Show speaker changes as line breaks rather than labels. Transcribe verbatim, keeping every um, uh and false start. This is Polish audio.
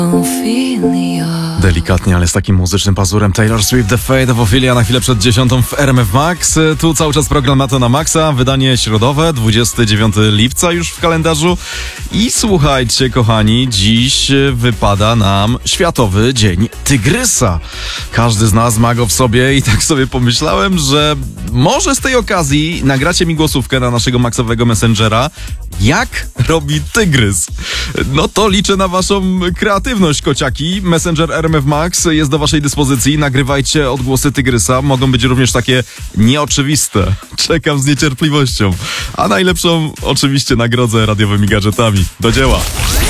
Delikatnie, ale z takim muzycznym pazurem Taylor Swift, The Fate of Ophelia na chwilę przed dziesiątą w R M F Max. Tu cały czas program Na to na Maxa, wydanie środowe, dwudziestego dziewiątego lipca już w kalendarzu. I słuchajcie, kochani, dziś wypada nam Światowy Dzień Tygrysa. Każdy z nas ma go w sobie i tak sobie pomyślałem, że może z tej okazji nagracie mi głosówkę na naszego Maxowego Messengera, jak robi tygrys. No to liczę na waszą kreatywność, kociaki. Messenger R M F Max jest do waszej dyspozycji. Nagrywajcie odgłosy tygrysa. Mogą być również takie nieoczywiste. Czekam z niecierpliwością. A najlepszą oczywiście nagrodzę radiowymi gadżetami. Do dzieła!